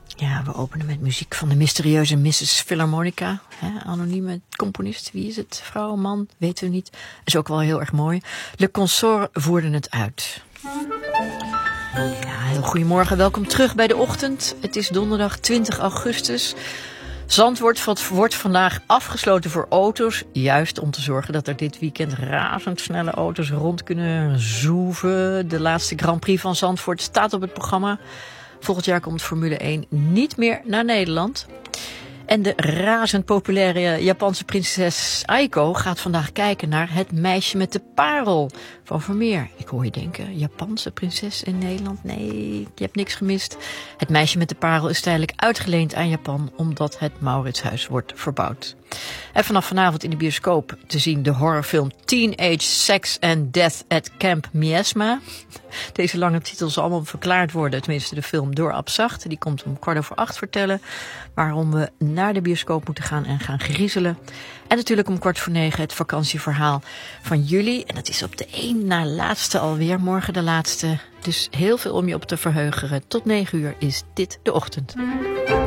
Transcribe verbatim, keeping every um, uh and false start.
Ja, we openen met muziek van de mysterieuze missus Philharmonica. Hè, anonieme componist. Wie is het? Vrouw, man? Weten we niet. Is ook wel heel erg mooi. Le Consort voerde het uit. Ja, heel goedemorgen. Welkom terug bij de ochtend. Het is donderdag twintig augustus. Zandvoort wordt vandaag afgesloten voor auto's. Juist om te zorgen dat er dit weekend razendsnelle auto's rond kunnen zoeven. De laatste Grand Prix van Zandvoort staat op het programma. Volgend jaar komt Formule één niet meer naar Nederland. En de razend populaire Japanse prinses Aiko gaat vandaag kijken naar Het meisje met de parel van Vermeer. Ik hoor je denken, Japanse prinses in Nederland? Nee, je hebt niks gemist. Het meisje met de parel is tijdelijk uitgeleend aan Japan omdat het Mauritshuis wordt verbouwd. En vanaf vanavond in de bioscoop te zien de horrorfilm Teenage Sex and Death at Camp Miasma. Deze lange titel zal allemaal verklaard worden, tenminste de film, door Abzacht. Die komt om kwart over acht vertellen waarom we naar de bioscoop moeten gaan en gaan griezelen. En natuurlijk om kwart voor negen het vakantieverhaal van jullie. En dat is op de één na laatste alweer, morgen de laatste. Dus heel veel om je op te verheugen. Tot negen uur is dit de ochtend.